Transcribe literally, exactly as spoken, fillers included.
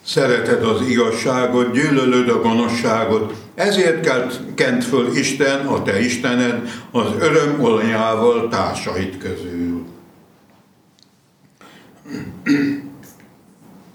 Szereted az igazságot, gyűlölöd a gonoszságot, ezért kent föl Isten, a te Istened, az öröm oljával társait közül.